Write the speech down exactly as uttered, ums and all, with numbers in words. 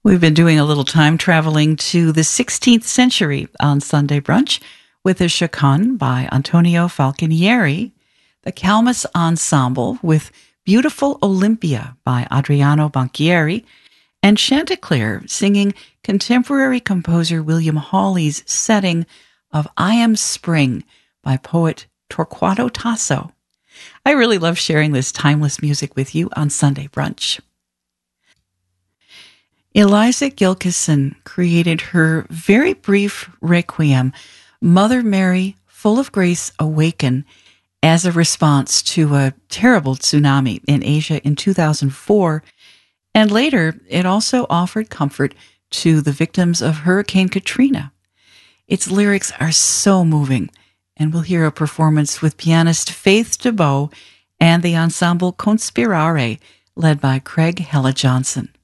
We've been doing a little time traveling to the sixteenth century on Sunday Brunch with a chaconne by Antonio Falconieri, the Calmas Ensemble with Beautiful Olympia by Adriano Banchieri, and Chanticleer singing contemporary composer William Hawley's setting of I Am Spring by poet Torquato Tasso. I really love sharing this timeless music with you on Sunday Brunch. Eliza Gilkyson created her very brief requiem, Mother Mary, Full of Grace, Awaken, as a response to a terrible tsunami in Asia in two thousand four, and later it also offered comfort to the victims of Hurricane Katrina. Its lyrics are so moving, and we'll hear a performance with pianist Faith DeBow and the ensemble Conspirare, led by Craig Hella Johnson.